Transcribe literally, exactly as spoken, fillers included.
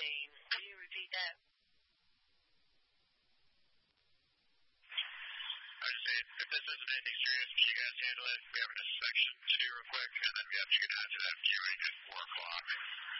fifteen. Can you repeat that? I was saying, if this isn't anything serious, can you guys handle it? We have a section two real quick, and then we have to get out to that viewing at four o'clock.